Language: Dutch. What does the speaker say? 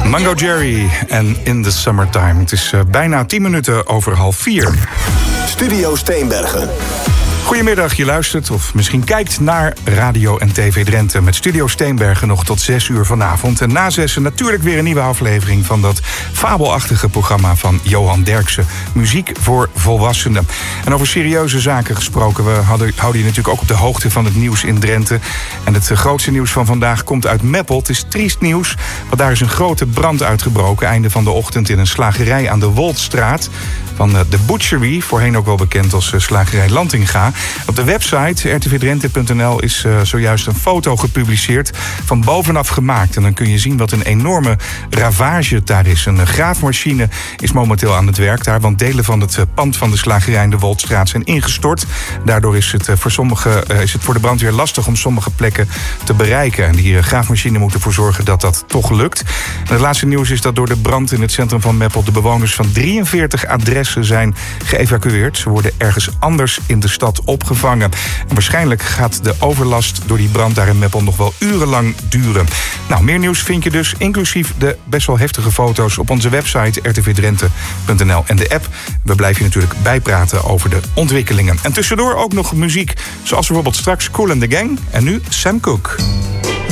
Mango Jerry en In the Summertime. Het is bijna 10 minuten over 3:30. Studio Steenbergen. Goedemiddag, je luistert of misschien kijkt naar Radio en TV Drenthe... met Studio Steenbergen nog tot 6 uur vanavond. En na 6 natuurlijk weer een nieuwe aflevering van dat fabelachtige programma van Johan Derksen. Muziek voor volwassenen. En over serieuze zaken gesproken, we houden je natuurlijk ook op de hoogte van het nieuws in Drenthe. En het grootste nieuws van vandaag komt uit Meppel. Het is triest nieuws, want daar is een grote brand uitgebroken... einde van de ochtend in een slagerij aan de Woldstraat... van de Butchery, voorheen ook wel bekend als slagerij Lantinga. Op de website rtvdrenthe.nl is zojuist een foto gepubliceerd... van bovenaf gemaakt. En dan kun je zien wat een enorme ravage daar is. Een graafmachine is momenteel aan het werk daar... want delen van het pand van de slagerij in de Woldstraat zijn ingestort. Daardoor is het voor de brandweer lastig om sommige plekken te bereiken. En die graafmachine moet ervoor zorgen dat dat toch lukt. En het laatste nieuws is dat door de brand in het centrum van Meppel... de bewoners van 43 adressen zijn geëvacueerd. Ze worden ergens anders in de stad opgevangen. En waarschijnlijk gaat de overlast door die brand daar in Meppel nog wel urenlang duren. Nou, meer nieuws vind je dus, inclusief de best wel heftige foto's... op onze website rtvdrenthe.nl en de app. We blijven je natuurlijk bijpraten over de ontwikkelingen. En tussendoor ook nog muziek, zoals bijvoorbeeld straks Kool and the Gang. En nu Sam Cooke.